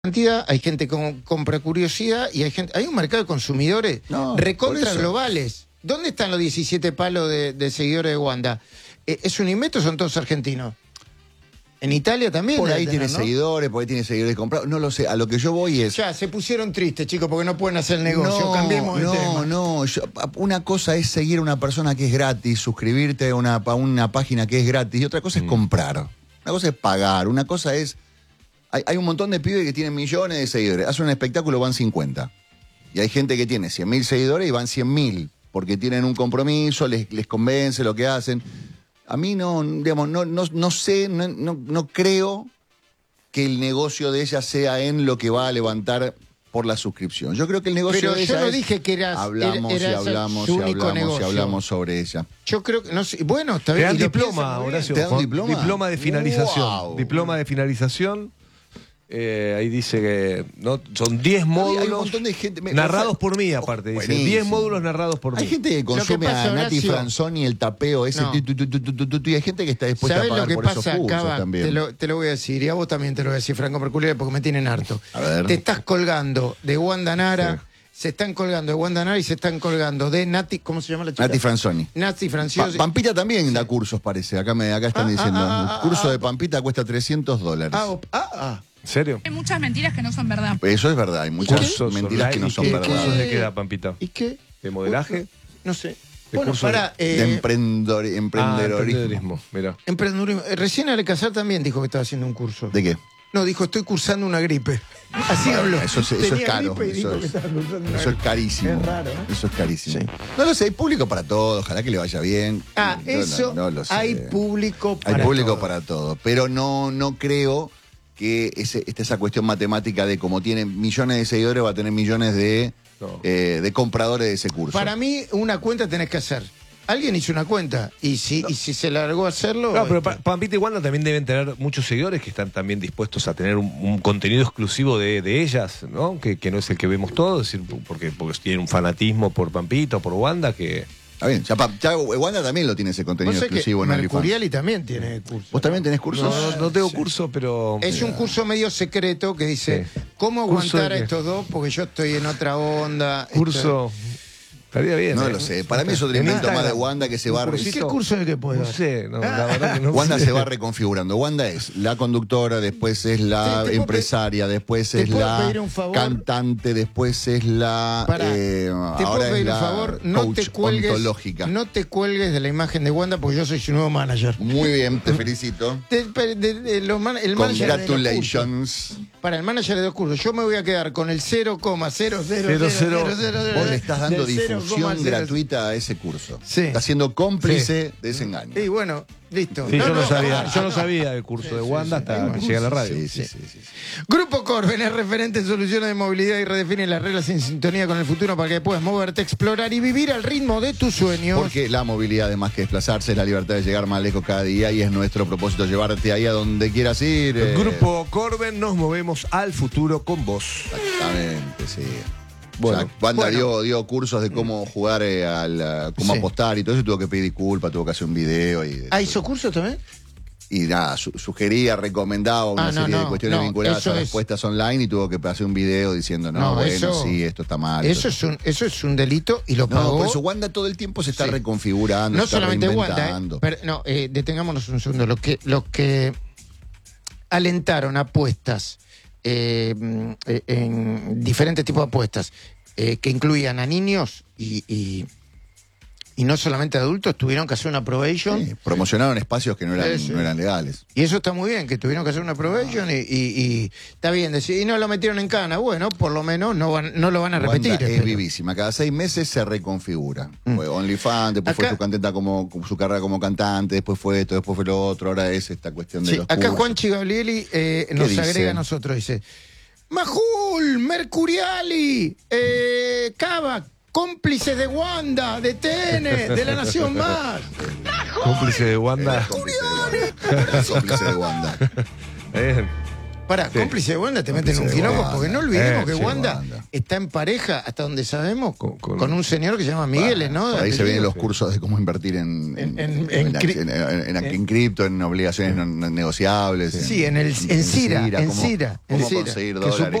cantidad, hay gente que compra curiosidad y hay un mercado de consumidores recontra globales. ¿Dónde están los 17 palos de seguidores de Wanda? ¿Es un invento o son todos argentinos? En Italia también. Por ahí tiene seguidores, por ahí tiene seguidores comprados. No lo sé, a lo que yo voy es... Ya, se pusieron tristes, chicos, porque no pueden hacer el negocio. Cambiemos el tema. Una cosa es seguir a una persona que es gratis, suscribirte a una página que es gratis, y otra cosa es comprar. Una cosa es pagar, una cosa es... Hay un montón de pibes que tienen millones de seguidores. Hacen un espectáculo, van 50. Y hay gente que tiene 100.000 seguidores y van 100.000. Porque tienen un compromiso, les convence lo que hacen. A mí no sé, no creo que el negocio de ella sea en lo que va a levantar por la suscripción. Yo creo que el negocio de ella yo no dije que era hablamos sobre ella. Yo creo que no sé, bueno, está bien. Te dan diploma, Horacio. ¿Te dan diploma? Diploma de finalización. Wow. Diploma de finalización. Ahí dice que son 10 módulos hay un montón de gente, narrados por mí, aparte. Dice, buenísimo. 10 módulos narrados por mí. Hay gente que consume a Nati Franzoni el tapeo ese, y hay gente que está dispuesta a pagar por esos cursos también. Te lo voy a decir, y a vos también te lo voy a decir, Franco Mercurio, porque me tienen harto. A ver. Te estás colgando de Wanda Nara... Sí. Se están colgando de Wanda Nara y se están colgando de Nati, ¿cómo se llama la chica? Nati Franzoni. Nati Franzoni. Pampita también da cursos, parece. Acá están diciendo. El curso de Pampita cuesta $300. ¿En serio? Hay muchas mentiras que no son verdad. Eso es verdad, hay muchas mentiras que no son verdad. ¿Cursos de qué da, Pampita? ¿Y qué? ¿De modelaje? No sé. Bueno, de emprendedorismo. Mira. Emprendedorismo. Recién Ale Casar también dijo que estaba haciendo un curso. ¿De qué? No, dijo, estoy cursando una gripe. Así habló. Eso es caro. Eso es carísimo. Es raro, ¿eh? Eso es carísimo. Sí. No lo sé, hay público para todo. Ojalá que le vaya bien. No lo sé. Hay público para todo. Pero no creo que esa cuestión matemática de como tiene millones de seguidores va a tener millones de compradores de ese curso. Para mí, una cuenta tenés que hacer. Alguien hizo una cuenta y si se largó a hacerlo... No, pero Pampita y Wanda también deben tener muchos seguidores que están también dispuestos a tener un contenido exclusivo de ellas, ¿no? Que no es el que vemos todos, es decir, porque tienen un fanatismo por Pampita o por Wanda que... Está bien, ya Wanda también lo tiene ese contenido exclusivo en OnlyFans. Mercuriali también tiene curso. ¿Vos también tenés cursos? No tengo curso, pero... Es un curso medio secreto que dice, ¿cómo aguantar a estos dos? Porque yo estoy en otra onda. Curso... Estaría bien. No lo sé. Para mí es otro invento más de Wanda que se va... ¿Qué curso es el que puede dar? No sé, la verdad que no Wanda sé. se va reconfigurando. Wanda es la conductora, después es la empresaria, después es la cantante, después es la... te puedo pedir un favor, no te cuelgues de la imagen de Wanda porque yo soy su nuevo manager. Muy bien, te felicito. El manager Congratulations. Para el manager de dos cursos, yo me voy a quedar con el 0,00000. Vos le estás dando difusión gratuita a ese curso. Sí. Estás siendo cómplice de ese engaño. Y bueno, listo. Sí, yo no sabía el curso de Wanda hasta que llegué a la radio. Sí. Grupo Corben es referente en soluciones de movilidad y redefine las reglas en sintonía con el futuro para que puedas moverte, explorar y vivir al ritmo de tus sueños. Porque la movilidad, además que desplazarse, es la libertad de llegar más lejos cada día y es nuestro propósito llevarte ahí a donde quieras ir. Grupo Corben, nos movemos al futuro con vos. Exactamente, sí. Bueno, Wanda dio cursos de cómo jugar, cómo apostar y todo eso, y tuvo que pedir disculpas, tuvo que hacer un video. ¿Hizo cursos también? Y nada, sugería, recomendaba una serie de cuestiones vinculadas a las apuestas online y tuvo que hacer un video diciendo, esto está mal. Eso es un delito y lo pagó. Por eso Wanda todo el tiempo se está reconfigurando, no se está solamente reinventando. Wanda, detengámonos un segundo. Los que alentaron apuestas en diferentes tipos de apuestas que incluían a niños y no solamente adultos, tuvieron que hacer una probation. Sí, promocionaron espacios que no eran legales. Y eso está muy bien, que tuvieron que hacer una probation y está bien decir, y no lo metieron en cana. Bueno, por lo menos no lo van a repetir. Wanda es vivísima, cada 6 meses se reconfigura. Fue OnlyFans, después fue su carrera como cantante, después fue esto, después fue lo otro, ahora es esta cuestión de los acá cursos. Juanchi Gabrieli nos agrega a nosotros, dice, Majul, Mercuriali, Cava, cómplices de Wanda, de TN, de La Nación Más. Cómplice de Wanda. Cómplice de Wanda. Pará, cómplice de Wanda te meten en un Cómplice de quilombo, Wanda. porque no olvidemos que Sí, Wanda está en pareja, hasta donde sabemos, con un señor que se llama Miguel, ¿no? Por ahí se vienen los cursos de cómo invertir en cripto, en obligaciones no negociables. Sí, en Cira. Cómo conseguir Que dólares.